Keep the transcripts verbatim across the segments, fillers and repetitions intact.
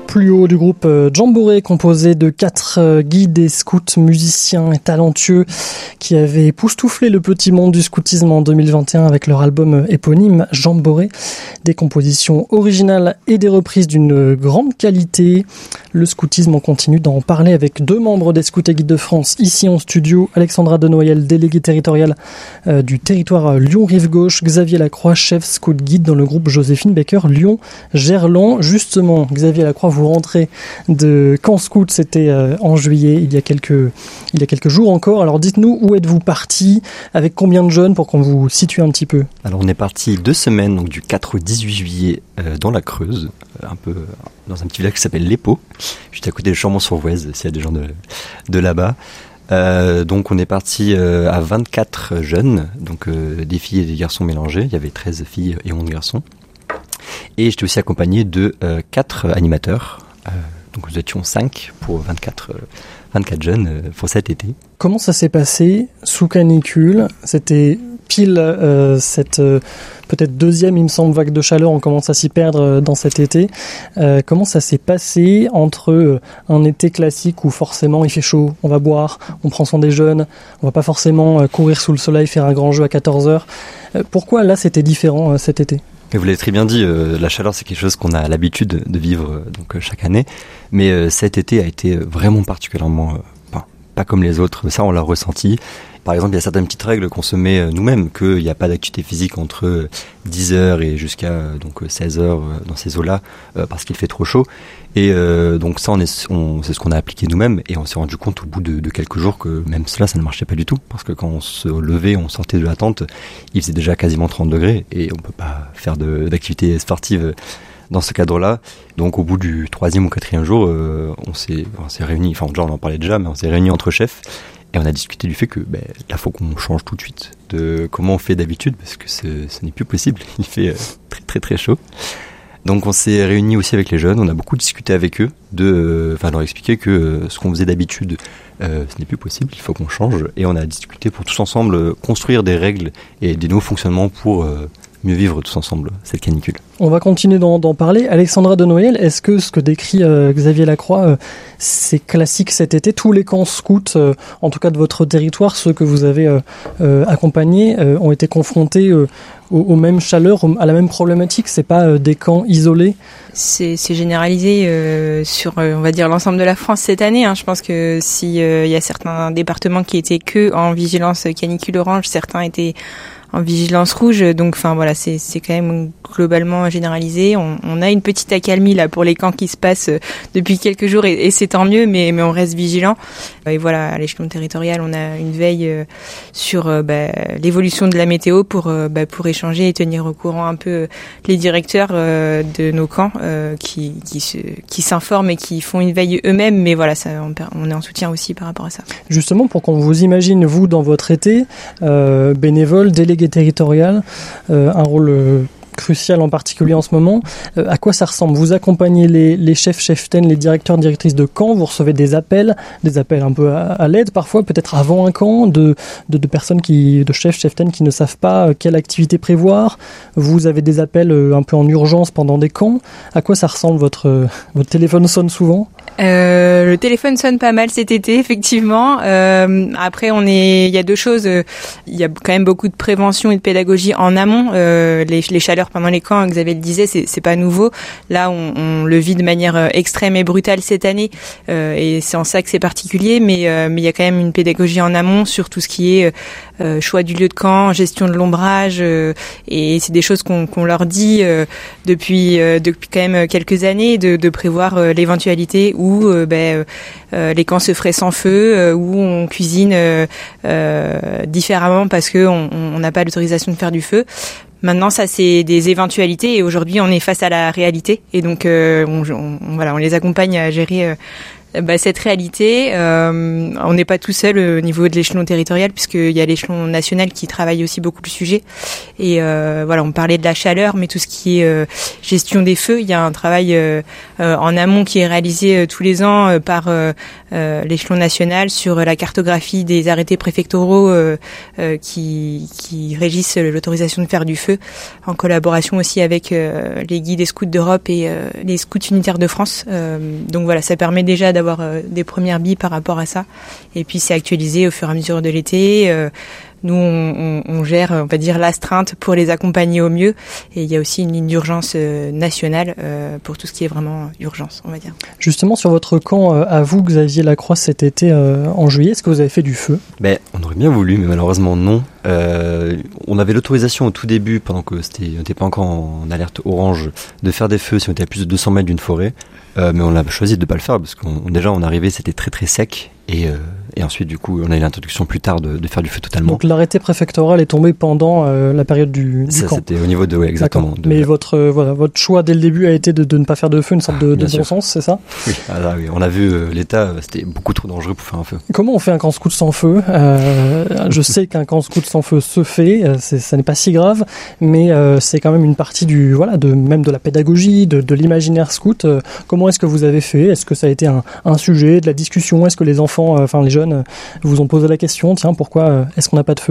plus haut du groupe Jamboree, composé de quatre guides et scouts musiciens et talentueux qui avaient époustouflé le petit monde du scoutisme en deux mille vingt et un avec leur album éponyme Jamboree. Des compositions originales et des reprises d'une grande qualité. Le scoutisme, on continue d'en parler avec deux membres des Scouts et Guides de France ici en studio. Alexandra Denoyel, déléguée territoriale euh, du territoire Lyon-Rive-Gauche. Xavier Lacroix, chef scout guide dans le groupe Joséphine Baker Lyon-Gerland. Justement, Xavier Lacroix, vous rentrez de Camp Scout, c'était euh, en juillet, il y a quelques, il y a quelques jours encore. Alors dites-nous, où êtes-vous parti, avec combien de jeunes pour qu'on vous situe un petit peu? Alors on est parti deux semaines, donc du quatre au dix-huit juillet euh, dans la Creuse, un peu dans un petit village qui s'appelle l'Épau, juste à côté de Chambon-sur-Voueize, s'il y a des gens de, de là-bas. Euh, donc on est parti euh, à vingt-quatre jeunes, donc euh, des filles et des garçons mélangés. Il y avait treize filles et onze garçons. Et j'étais aussi accompagné de euh, quatre animateurs. Euh, donc nous étions cinq pour vingt-quatre, euh, vingt-quatre jeunes euh, pour cet été. Comment ça s'est passé sous canicule? C'était pile euh, cette euh, peut-être deuxième, il me semble, vague de chaleur. On commence à s'y perdre euh, dans cet été. Euh, comment ça s'est passé entre euh, un été classique où forcément il fait chaud, on va boire, on prend soin des jeunes, on va pas forcément euh, courir sous le soleil, faire un grand jeu à quatorze heures. Euh, pourquoi là c'était différent euh, cet été? Et vous l'avez très bien dit, euh, la chaleur c'est quelque chose qu'on a l'habitude de vivre euh, donc euh, chaque année, mais euh, cet été a été vraiment particulièrement, euh, pas, pas comme les autres, ça on l'a ressenti. Par exemple, il y a certaines petites règles qu'on se met euh, nous-mêmes, qu'il n'y a pas d'activité physique entre euh, dix heures et jusqu'à euh, donc seize heures euh, dans ces eaux-là, euh, parce qu'il fait trop chaud. Et euh, donc ça, on est, on, c'est ce qu'on a appliqué nous-mêmes, et on s'est rendu compte au bout de, de quelques jours que même cela, ça ne marchait pas du tout, parce que quand on se levait, on sortait de la tente, il faisait déjà quasiment trente degrés, et on peut pas faire de, d'activité sportive dans ce cadre-là. Donc au bout du troisième ou quatrième jour, euh, on s'est, on s'est réunis, enfin déjà on en parlait déjà, mais on s'est réunis entre chefs, et on a discuté du fait que ben, là, faut qu'on change tout de suite de comment on fait d'habitude, parce que ce, ce n'est plus possible, il fait euh, très très très chaud. Donc on s'est réunis aussi avec les jeunes, on a beaucoup discuté avec eux, de, enfin leur expliquer que euh, ce qu'on faisait d'habitude, euh, ce n'est plus possible, il faut qu'on change, et on a discuté pour tous ensemble euh, construire des règles et des nouveaux fonctionnements pour euh, mieux vivre tous ensemble cette canicule. On va continuer d'en, d'en parler. Alexandra Denoyel, est-ce que ce que décrit euh, Xavier Lacroix, euh, c'est classique cet été? Tous les camps scouts, euh, en tout cas de votre territoire, ceux que vous avez euh, euh, accompagnés, euh, ont été confrontés euh, aux, aux mêmes chaleurs, à la même problématique? C'est pas euh, des camps isolés? C'est, c'est généralisé euh, sur, euh, on va dire, l'ensemble de la France cette année. Hein. Je pense que si euh, y a certains départements qui étaient que en vigilance canicule orange, certains étaient en vigilance rouge, donc enfin voilà, c'est c'est quand même globalement généralisé. On, on a une petite accalmie là pour les camps qui se passent depuis quelques jours et, et c'est tant mieux, mais mais on reste vigilant. Et voilà, à l'échelon territorial, on a une veille sur euh, bah, l'évolution de la météo pour euh, bah, pour échanger et tenir au courant un peu les directeurs euh, de nos camps euh, qui qui se, qui s'informent et qui font une veille eux-mêmes. Mais voilà, ça on, on est en soutien aussi par rapport à ça. Justement, pour qu'on vous imagine vous dans votre été, euh, bénévole, délégué territorial, euh, un rôle euh, crucial en particulier en ce moment. Euh, à quoi ça ressemble? Vous accompagnez les, les chefs, cheftaines, les directeurs, directrices de camp, vous recevez des appels, des appels un peu à, à l'aide parfois, peut-être avant un camp, de, de, de personnes qui, de chefs, cheftaines qui ne savent pas quelle activité prévoir. Vous avez des appels euh, un peu en urgence pendant des camps. À quoi ça ressemble? Votre, euh, votre téléphone sonne souvent? Euh, le téléphone sonne pas mal cet été, effectivement. Euh, après, on est, il y a deux choses. Il y a quand même beaucoup de prévention et de pédagogie en amont. Euh, les, les chaleurs pendant les camps, Xavier le disait, c'est, c'est pas nouveau. Là, on, on le vit de manière extrême et brutale cette année, euh, et c'est en ça que c'est particulier. Mais, euh, mais il y a quand même une pédagogie en amont sur tout ce qui est euh, choix du lieu de camp, gestion de l'ombrage, euh, et c'est des choses qu'on, qu'on leur dit euh, depuis, euh, depuis quand même quelques années, de, de prévoir euh, l'éventualité où où euh, ben, euh, les camps se feraient sans feu, euh, où on cuisine euh, euh, différemment parce que on, on n'a pas l'autorisation de faire du feu. Maintenant, ça c'est des éventualités et aujourd'hui on est face à la réalité et donc euh, on, on, voilà, on les accompagne à gérer euh, bah, cette réalité, euh, on n'est pas tout seul au niveau de l'échelon territorial, puisqu'il y a l'échelon national qui travaille aussi beaucoup le sujet. Et euh, voilà, on parlait de la chaleur, mais tout ce qui est euh, gestion des feux, il y a un travail euh, euh, en amont qui est réalisé euh, tous les ans euh, par euh, euh, l'échelon national sur la cartographie des arrêtés préfectoraux euh, euh, qui, qui régissent l'autorisation de faire du feu, en collaboration aussi avec euh, les guides des scouts d'Europe et euh, les scouts unitaires de France. Euh, donc voilà, ça permet déjà d'avoir euh, des premières billes par rapport à ça. Et puis c'est actualisé au fur et à mesure de l'été. Euh, Nous, on, on, on gère, on va dire, l'astreinte pour les accompagner au mieux. Et il y a aussi une ligne d'urgence euh, nationale euh, pour tout ce qui est vraiment urgence, on va dire. Justement, sur votre camp, euh, à vous, Xavier Lacroix, cet été, euh, en juillet, est-ce que vous avez fait du feu ? Ben, on aurait bien voulu, mais malheureusement non. Euh, on avait l'autorisation au tout début, pendant que c'était, on n'était pas encore en alerte orange, de faire des feux si on était à plus de deux cents mètres d'une forêt. Euh, mais on a choisi de ne pas le faire parce qu'on déjà on arrivait, c'était très très sec et, euh, et ensuite du coup on a eu l'introduction plus tard de, de faire du feu totalement. Donc l'arrêté préfectoral est tombé pendant euh, la période du, du ça, camp. C'était au niveau de, ouais, exactement. De, mais votre euh, voilà votre choix dès le début a été de, de ne pas faire de feu, une sorte de, de bon sens, c'est ça ? Oui, alors, oui, on a vu euh, l'état, c'était beaucoup trop dangereux pour faire un feu. Comment on fait un camp scout sans feu ? euh, Je sais qu'un camp scout sans feu se fait, c'est, ça n'est pas si grave, mais euh, c'est quand même une partie du voilà de même de la pédagogie, de, de l'imaginaire scout. Euh, comment est-ce que vous avez fait ? Est-ce que ça a été un, un sujet, de la discussion ? Est-ce que les enfants, euh, enfin les jeunes, euh, vous ont posé la question, tiens, pourquoi euh, est-ce qu'on n'a pas de feu ?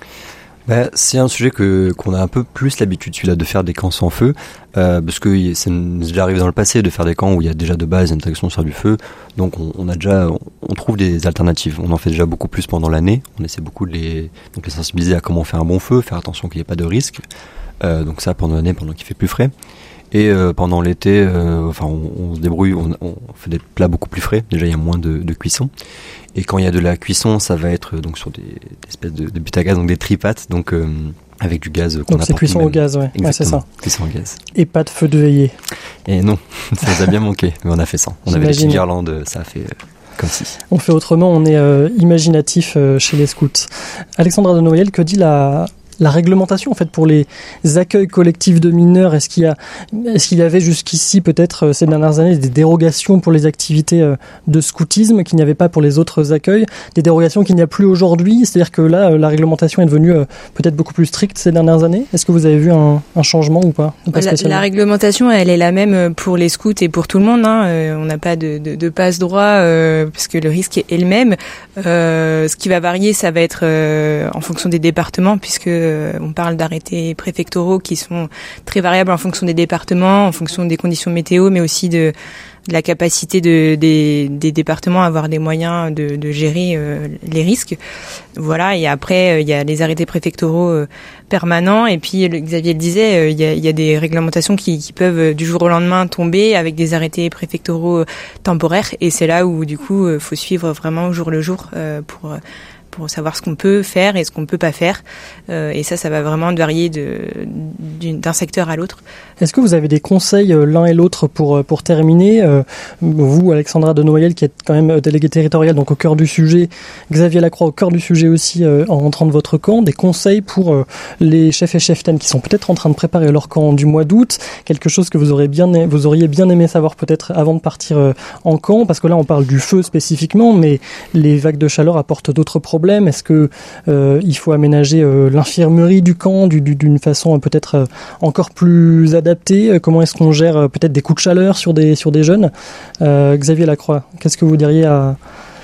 Bah, c'est un sujet que qu'on a un peu plus l'habitude, celui-là, de faire des camps sans feu, euh, parce que c'est déjà arrivé dans le passé de faire des camps où il y a déjà de base une interdiction de faire du feu, donc on, on a déjà, on, on trouve des alternatives. On en fait déjà beaucoup plus pendant l'année. On essaie beaucoup de les, donc les sensibiliser à comment faire un bon feu, faire attention qu'il n'y ait pas de risque. Euh, donc ça pendant l'année, pendant qu'il fait plus frais. Et euh, pendant l'été, euh, enfin, on, on se débrouille, on, on fait des plats beaucoup plus frais. Déjà, il y a moins de, de cuisson. Et quand il y a de la cuisson, ça va être donc sur des, des espèces de, de buts à gaz, donc des tripates, donc euh, avec du gaz. Qu'on donc c'est cuisson au gaz, ouais. Exactement, ouais, c'est ça. Cuisson au gaz. Et pas de feu de veillée. Et non, ça nous a bien manqué, mais on a fait ça. On J'imagine. avait des petites guirlandes, ça a fait euh, comme si. On fait autrement, on est euh, imaginatif euh, chez les scouts. Alexandra de Noël, que dit la la réglementation en fait pour les accueils collectifs de mineurs? Est-ce qu'il y a, est-ce qu'il y avait jusqu'ici peut-être ces dernières années des dérogations pour les activités de scoutisme qu'il n'y avait pas pour les autres accueils, des dérogations qu'il n'y a plus aujourd'hui? C'est-à-dire que là, la réglementation est devenue peut-être beaucoup plus stricte ces dernières années. Est-ce que vous avez vu un, un changement ou pas, ou pas la, la réglementation, elle est la même pour les scouts et pour tout le monde. Hein. Euh, on n'a pas de, de, de passe-droit euh, parce que le risque est le même. Euh, ce qui va varier, ça va être euh, en fonction des départements, puisque on parle d'arrêtés préfectoraux qui sont très variables en fonction des départements, en fonction des conditions météo, mais aussi de, de la capacité de, des, des départements à avoir des moyens de, de gérer euh, les risques. Voilà. Et après, euh, il y a les arrêtés préfectoraux euh, permanents. Et puis, le, Xavier le disait, euh, il y a, il y a des réglementations qui, qui peuvent euh, du jour au lendemain tomber avec des arrêtés préfectoraux euh, temporaires. Et c'est là où, du coup, il euh, faut suivre vraiment au jour le jour euh, pour euh, pour savoir ce qu'on peut faire et ce qu'on peut pas faire. Euh, et ça, ça va vraiment varier de, d'un secteur à l'autre. Est-ce que vous avez des conseils euh, l'un et l'autre pour pour terminer euh, vous, Alexandra de Noël, qui êtes quand même déléguée territoriale, donc au cœur du sujet, Xavier Lacroix au cœur du sujet aussi euh, en rentrant de votre camp, des conseils pour euh, les chefs et cheftaines qui sont peut-être en train de préparer leur camp du mois d'août, quelque chose que vous aurez bien, vous auriez bien aimé savoir peut-être avant de partir euh, en camp, parce que là on parle du feu spécifiquement, mais les vagues de chaleur apportent d'autres problèmes. Est-ce que euh, il faut aménager euh, l'infirmerie du camp du, du, d'une façon euh, peut-être euh, encore plus adaptée? Comment est-ce qu'on gère euh, peut-être des coups de chaleur sur des sur des jeunes? euh, Xavier Lacroix, qu'est-ce que vous diriez à,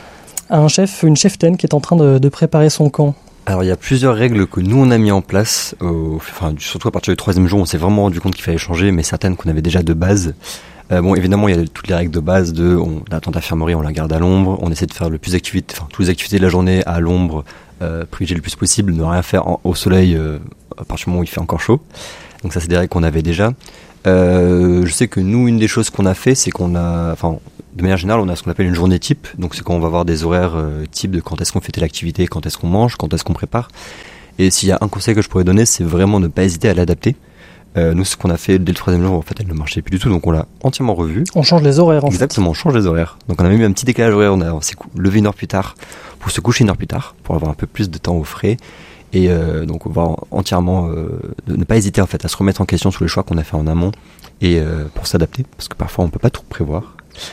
à un chef, une cheftaine qui est en train de, de préparer son camp? Alors il y a plusieurs règles que nous on a mis en place, euh, enfin surtout à partir du troisième jour, on s'est vraiment rendu compte qu'il fallait changer, mais certaines qu'on avait déjà de base. Euh, bon, évidemment, il y a toutes les règles de base de, on, la tente d'infirmerie, on la garde à l'ombre, on essaie de faire le plus d'activités, enfin, toutes les activités de la journée à l'ombre, euh, privilégier le plus possible, ne rien faire en, au soleil, euh, à partir du moment où il fait encore chaud. Donc ça, c'est des règles qu'on avait déjà. Euh, je sais que nous, une des choses qu'on a fait, c'est qu'on a, enfin, de manière générale, on a ce qu'on appelle une journée type. Donc c'est quand on va avoir des horaires euh, types de quand est-ce qu'on fait telle activité, quand est-ce qu'on mange, quand est-ce qu'on prépare. Et s'il y a un conseil que je pourrais donner, c'est vraiment ne pas hésiter à l'adapter. Euh, nous, ce qu'on a fait dès le troisième jour, en fait, elle ne marchait plus du tout, donc on l'a entièrement revu. On change les horaires, en Exactement, fait. Exactement, on change les horaires. Donc on a même eu un petit décalage horaire, on, a, on s'est levé une heure plus tard pour se coucher une heure plus tard, pour avoir un peu plus de temps au frais. Et euh, donc on va entièrement euh, ne pas hésiter en fait à se remettre en question sur les choix qu'on a fait en amont et euh, pour s'adapter, parce que parfois on peut pas tout prévoir.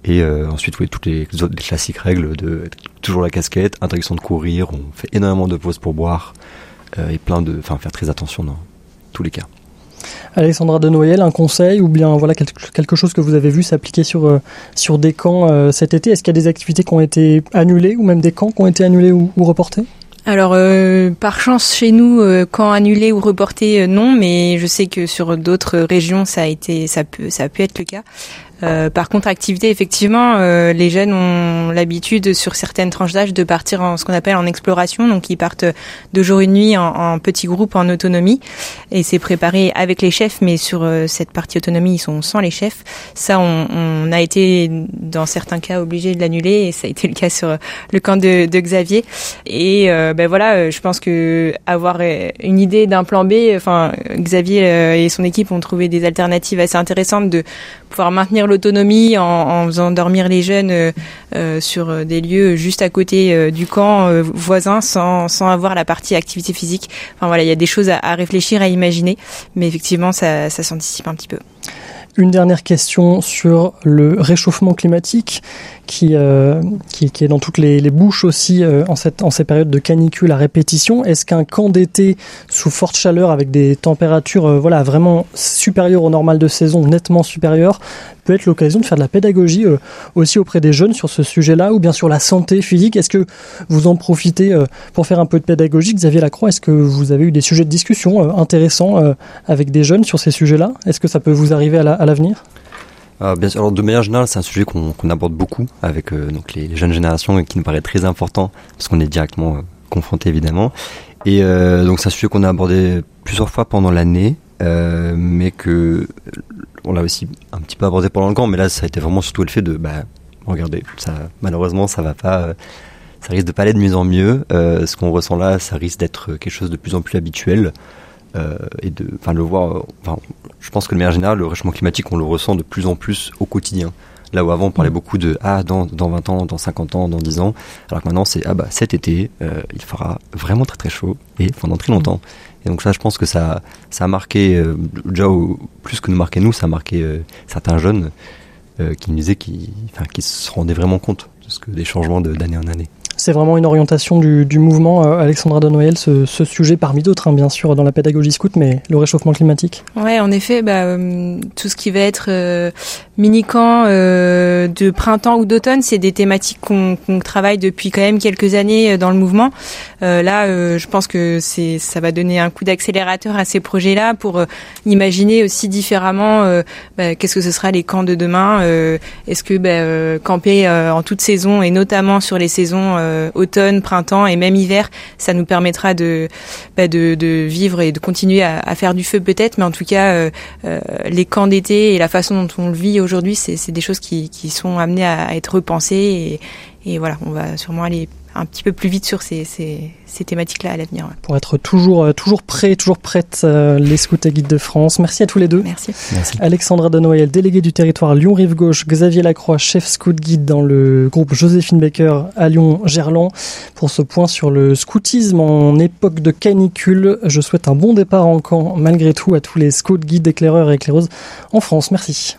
Et euh, ensuite, oui, toutes les, les classiques règles de toujours la casquette, interdiction de courir, on fait énormément de pauses pour boire euh, et plein de, enfin, faire très attention dans tous les cas. Alexandra de Noël, un conseil ou bien voilà quelque chose que vous avez vu s'appliquer sur euh, sur des camps euh, cet été? Est-ce qu'il y a des activités qui ont été annulées ou même des camps qui ont été annulés ou, ou reportés? Alors, euh, par chance, chez nous, euh, camps annulés ou reportés, euh, non, mais je sais que sur d'autres régions, ça a été, ça peut, ça a pu être le cas. Euh, par contre, activité, effectivement, euh, les jeunes ont l'habitude sur certaines tranches d'âge de partir en ce qu'on appelle en exploration, donc ils partent deux jours une nuit en, en petits groupes en autonomie, et c'est préparé avec les chefs, mais sur euh, cette partie autonomie, ils sont sans les chefs. Ça, on, on a été dans certains cas obligés de l'annuler, et ça a été le cas sur le camp de, de Xavier. Et euh, ben voilà, je pense que avoir une idée d'un plan B, enfin Xavier et son équipe ont trouvé des alternatives assez intéressantes de pouvoir maintenir l'autonomie en, en faisant dormir les jeunes euh, euh, sur des lieux juste à côté euh, du camp euh, voisin sans, sans avoir la partie activité physique. Enfin voilà, il y a des choses à, à réfléchir, à imaginer, mais effectivement ça, ça s'anticipe un petit peu. Une dernière question sur le réchauffement climatique qui, euh, qui, qui est dans toutes les, les bouches aussi euh, en, cette, en ces périodes de canicule à répétition. Est-ce qu'un camp d'été sous forte chaleur avec des températures euh, voilà, vraiment supérieures au normal de saison, nettement supérieures, peut être l'occasion de faire de la pédagogie euh, aussi auprès des jeunes sur ce sujet-là, ou bien sur la santé physique? Est-ce que vous en profitez euh, pour faire un peu de pédagogie? Xavier Lacroix, est-ce que vous avez eu des sujets de discussion euh, intéressants euh, avec des jeunes sur ces sujets-là? Est-ce que ça peut vous arriver à, la, à l'avenir? Euh, bien sûr, alors de manière générale, c'est un sujet qu'on, qu'on aborde beaucoup avec euh, donc les, les jeunes générations et qui nous paraît très important parce qu'on est directement euh, confronté évidemment. Et euh, donc c'est un sujet qu'on a abordé plusieurs fois pendant l'année, euh, mais que on l'a aussi un petit peu abordé pendant le camp. Mais là, ça a été vraiment surtout le fait de, bah, regardez, ça, malheureusement, ça va pas, euh, ça risque de pas aller de mieux en mieux. Euh, ce qu'on ressent là, ça risque d'être quelque chose de plus en plus habituel. Euh, et de, enfin, le voir. Enfin, je pense que de manière générale, le réchauffement climatique, on le ressent de plus en plus au quotidien. Là où avant, on parlait beaucoup de ah dans dans vingt ans, dans cinquante ans, dans dix ans, alors que maintenant c'est ah bah cet été, euh, il fera vraiment très très chaud et pendant très longtemps. Et donc ça, je pense que ça ça a marqué euh, déjà au, plus que nous marquer nous, ça a marqué euh, certains jeunes euh, qui nous disaient qui enfin qui se rendaient vraiment compte de ce que des changements de, d'année en année. C'est vraiment une orientation du, du mouvement, euh, Alexandra de Noël, ce, ce sujet parmi d'autres, hein, bien sûr, dans la pédagogie scout, mais le réchauffement climatique. Ouais, en effet, bah, euh, tout ce qui va être euh, mini-camp euh, de printemps ou d'automne, c'est des thématiques qu'on, qu'on travaille depuis quand même quelques années dans le mouvement. Euh, là, euh, je pense que c'est, ça va donner un coup d'accélérateur à ces projets-là pour euh, imaginer aussi différemment euh, bah, qu'est-ce que ce sera les camps de demain. Euh, est-ce que bah, euh, camper euh, en toute saison et notamment sur les saisons euh, automne, printemps et même hiver, ça nous permettra de, bah, de, de vivre et de continuer à, à faire du feu peut-être, mais en tout cas, euh, euh, les camps d'été et la façon dont on le vit aujourd'hui, c'est, c'est des choses qui, qui sont amenées à, à être repensées et, et voilà, on va sûrement aller un petit peu plus vite sur ces, ces, ces thématiques-là à l'avenir. Ouais. Pour être toujours, euh, toujours prêt, toujours prête, euh, les scouts et guides de France. Merci à tous les deux. Merci. Merci. Alexandra de Noël, déléguée du territoire Lyon-Rive-Gauche, Xavier Lacroix, chef scout guide dans le groupe Joséphine Baker à Lyon-Gerland. Pour ce point sur le scoutisme en époque de canicule, je souhaite un bon départ en camp malgré tout à tous les scouts, guides, éclaireurs et éclaireuses en France. Merci.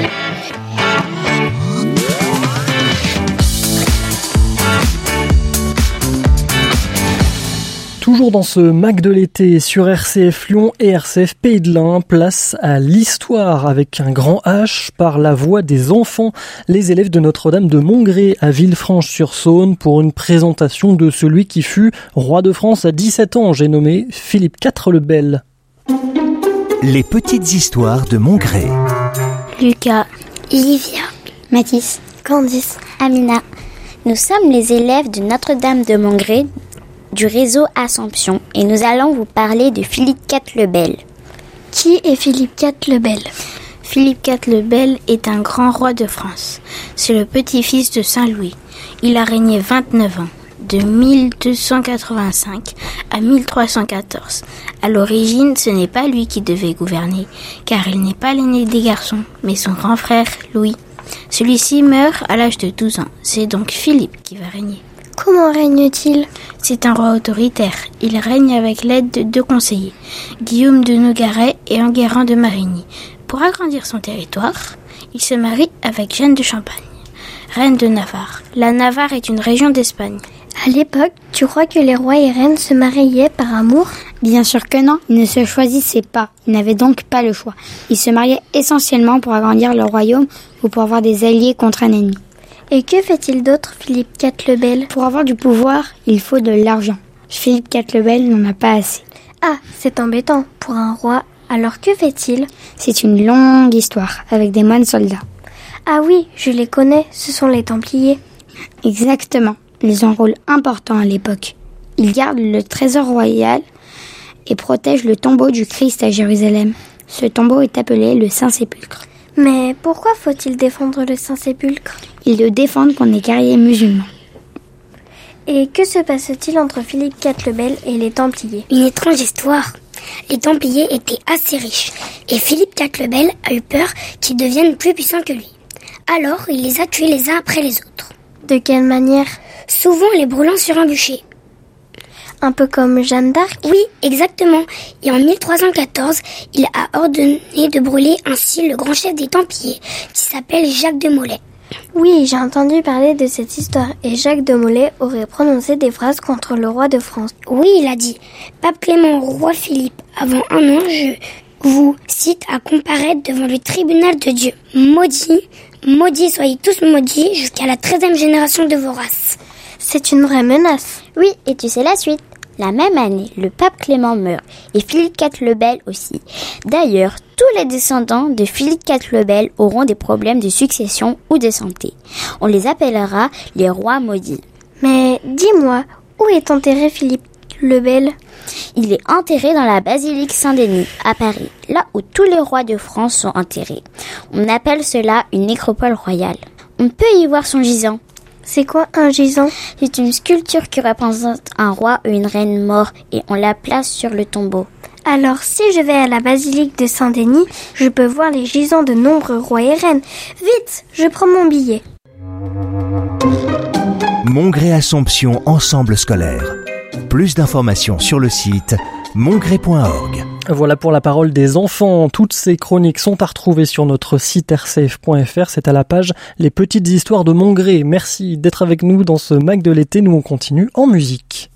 Toujours dans ce Mac de l'été sur R C F Lyon et R C F Pays de l'Ain, place à l'histoire avec un grand H par la voix des enfants, les élèves de Notre-Dame de Montgré à Villefranche-sur-Saône pour une présentation de celui qui fut roi de France à dix-sept ans, j'ai nommé Philippe quatre le Bel. Les petites histoires de Montgré. Lucas, Olivia, Mathis, Candice, Amina. Nous sommes les élèves de Notre-Dame de Montgré du réseau Assomption et nous allons vous parler de Philippe quatre le Bel. Qui est Philippe quatre le Bel ? Philippe quatre le Bel est un grand roi de France. C'est le petit-fils de Saint-Louis. Il a régné vingt-neuf ans, de mille deux cent quatre-vingt-cinq à mille trois cent quatorze. À l'origine, ce n'est pas lui qui devait gouverner, car il n'est pas l'aîné des garçons, mais son grand frère, Louis. Celui-ci meurt à l'âge de douze ans. C'est donc Philippe qui va régner. Comment règne-t-il ? C'est un roi autoritaire. Il règne avec l'aide de deux conseillers, Guillaume de Nogaret et Enguerrand de Marigny. Pour agrandir son territoire, il se marie avec Jeanne de Champagne. reine de Navarre. La Navarre est une région d'Espagne. À l'époque, tu crois que les rois et reines se mariaient par amour ? Bien sûr que non, ils ne se choisissaient pas, ils n'avaient donc pas le choix. Ils se mariaient essentiellement pour agrandir leur royaume ou pour avoir des alliés contre un ennemi. Et que fait-il d'autre, Philippe quatre le Bel ? Pour avoir du pouvoir, il faut de l'argent. Philippe quatre le Bel n'en a pas assez. Ah, c'est embêtant pour un roi. Alors que fait-il ? C'est une longue histoire, avec des moines soldats. Ah oui, je les connais, ce sont les Templiers. Exactement, ils ont un rôle important à l'époque. Ils gardent le trésor royal et protègent le tombeau du Christ à Jérusalem. Ce tombeau est appelé le Saint-Sépulcre. Mais pourquoi faut-il défendre le Saint-Sépulcre ? Ils le défendent contre les guerriers musulmans. Et que se passe-t-il entre Philippe quatre le Bel et les Templiers ? Une étrange histoire. Les Templiers étaient assez riches et Philippe quatre le Bel a eu peur qu'ils deviennent plus puissants que lui. Alors, il les a tués les uns après les autres. De quelle manière ? Souvent les brûlant sur un bûcher. Un peu comme Jeanne d'Arc ? Oui, exactement. Et en mille trois cent quatorze, il a ordonné de brûler ainsi le grand chef des Templiers, qui s'appelle Jacques de Molay. Oui, j'ai entendu parler de cette histoire et Jacques de Molay aurait prononcé des phrases contre le roi de France. Oui, il a dit « Pape Clément, roi Philippe, avant un an, je vous cite à comparaître devant le tribunal de Dieu. Maudit, maudits, soyez tous maudits jusqu'à la treizième génération de vos races. » C'est une vraie menace. Oui, et tu sais la suite. La même année, le pape Clément meurt, et Philippe quatre le Bel aussi. D'ailleurs, tous les descendants de Philippe quatre le Bel auront des problèmes de succession ou de santé. On les appellera les rois maudits. Mais dis-moi, où est enterré Philippe le Bel ? Il est enterré dans la basilique Saint-Denis, à Paris, là où tous les rois de France sont enterrés. On appelle cela une nécropole royale. On peut y voir son gisant. C'est quoi un gisant ? C'est une sculpture qui représente un roi ou une reine mort et on la place sur le tombeau. Alors, si je vais à la basilique de Saint-Denis, je peux voir les gisants de nombreux rois et reines. Vite, je prends mon billet. Mongré Assomption Ensemble Scolaire. Plus d'informations sur le site mongré point org. Voilà pour la parole des enfants. Toutes ces chroniques sont à retrouver sur notre site r c f point f r. C'est à la page Les petites histoires de Mongré. Merci d'être avec nous dans ce Mac de l'été. Nous, on continue en musique.